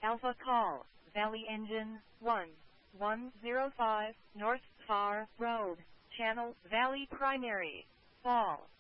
Alpha Call, Valley Engine 1105, North Far Road, Channel Valley Primary, Fall.